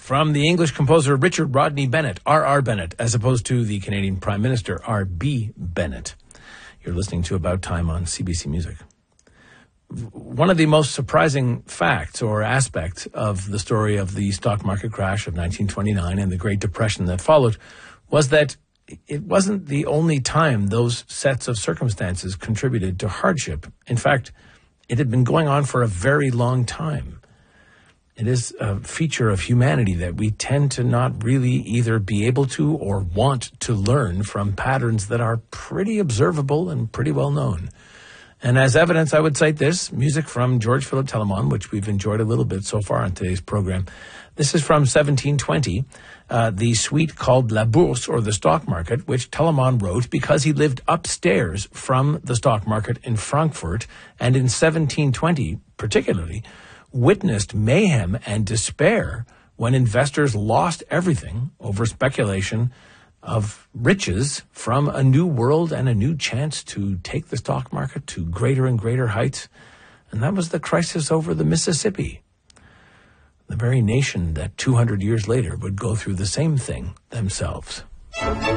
from the English composer Richard Rodney Bennett, R.R. Bennett, as opposed to the Canadian Prime Minister, R.B. Bennett. You're listening to About Time on CBC Music. One of the most surprising facts or aspects of the story of the stock market crash of 1929 and the Great Depression that followed was that it wasn't the only time those sets of circumstances contributed to hardship. In fact, it had been going on for a very long time. It is a feature of humanity that we tend to not really either be able to or want to learn from patterns that are pretty observable and pretty well known. And as evidence, I would cite this, music from George Philip Telemann, which we've enjoyed a little bit so far on today's program. This is from 1720, the suite called La Bourse, or the stock market, which Telemann wrote because he lived upstairs from the stock market in Frankfurt, and in 1720, particularly, witnessed mayhem and despair when investors lost everything over speculation of riches from a new world and a new chance to take the stock market to greater and greater heights. And that was the crisis over the Mississippi. The very nation that 200 years later would go through the same thing themselves.